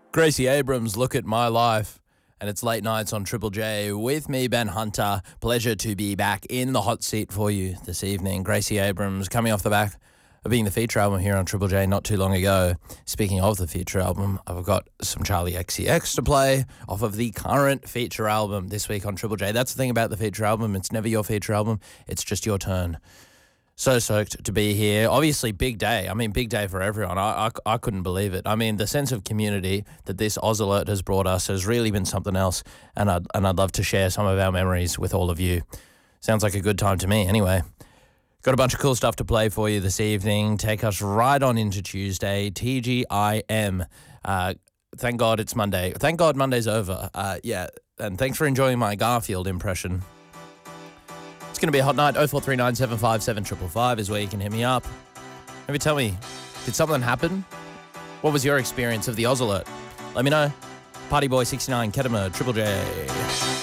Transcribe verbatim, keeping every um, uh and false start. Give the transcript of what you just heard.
Gracie Abrams, Look at My Life. And it's late nights on Triple J with me, Ben Hunter. Pleasure to be back in the hot seat for you this evening. Gracie Abrams coming off the back of being the feature album here on Triple J not too long ago. Speaking of the feature album, I've got some Charlie X C X to play off of the current feature album this week on Triple J. That's the thing about the feature album. It's never your feature album. It's just your turn. So stoked to be here. Obviously, big day. I mean, big day for everyone. I, I, I couldn't believe it. I mean, the sense of community that this Oz Alert has brought us has really been something else, and I'd, and I'd love to share some of our memories with all of you. Sounds like a good time to me anyway. Got a bunch of cool stuff to play for you this evening. Take us right on into Tuesday, T G I M. Uh, thank God it's Monday. Thank God Monday's over. Uh, yeah, and thanks for enjoying my Garfield impression. It's going to be a hot night. oh four three nine seven five seven five five five is where you can hit me up. Maybe tell me, did something happen? What was your experience of the Oz Alert? Let me know. Party Boy sixty-nine, Ketama, Triple J.